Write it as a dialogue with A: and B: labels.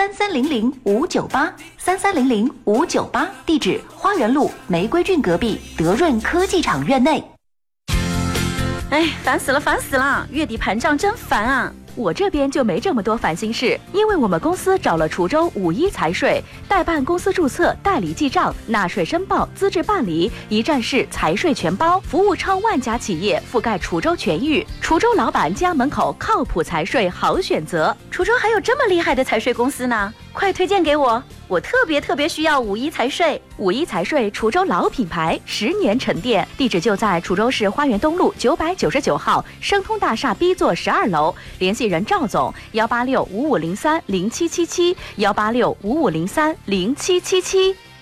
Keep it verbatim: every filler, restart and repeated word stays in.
A: 三三零零五九八三三零零五九八，地址花园路玫瑰郡隔壁德润科技厂院内。
B: 哎，烦死了，烦死了！月底盘账真烦啊！我这边就没这么多烦心事，因为我们公司找了滁州五一财税，代办公司注册、代理记账、纳税申报、资质办理，一站式财税全包，服务超万家企业，覆盖滁州全域。滁州老板家门口靠谱财税好选择。滁州还有这么厉害的财税公司呢，快推荐给我！我特别特别需要五一财税。五一财税滁州老品牌，十年沉淀，地址就在滁州市花园东路九百九十九号生通大厦 B 座十二楼，联系人赵总幺八六五五零三零七七七幺八六五五零三零七七七。